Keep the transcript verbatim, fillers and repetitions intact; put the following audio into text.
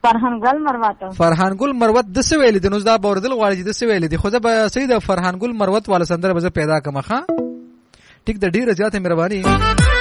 فرحان ګل مروت فرحان ګل مروت د څه ویل دي نو دا باوردل غواړي د څه ویل دي خو دا سید فرحان ګل مروت والا سندره به پیدا کمه ښا ټیک د ډیره زیاته مهرباني